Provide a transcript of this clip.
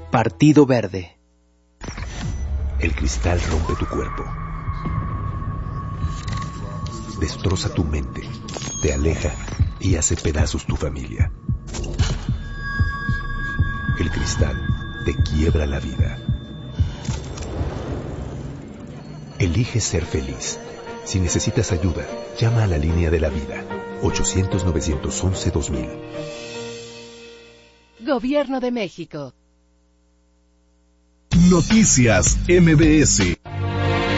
Partido Verde. El cristal rompe tu cuerpo. Destroza tu mente, te aleja y hace pedazos tu familia. El cristal te quiebra la vida. Elige ser feliz. Si necesitas ayuda, llama a la línea de la vida. 800-911-2000. Gobierno de México. Noticias MBS.